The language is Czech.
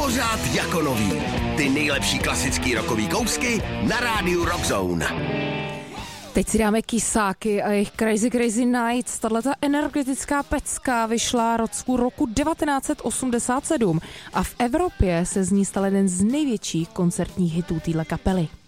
Pořád jako nový. Ty nejlepší klasický rockový kousky na rádiu Rock Zone. Teď si dáme Kysáky a jejich Crazy Crazy Nights. Tato energetická pecka vyšla roku 1987 a v Evropě se z ní stal jeden z největších koncertních hitů téhle kapely.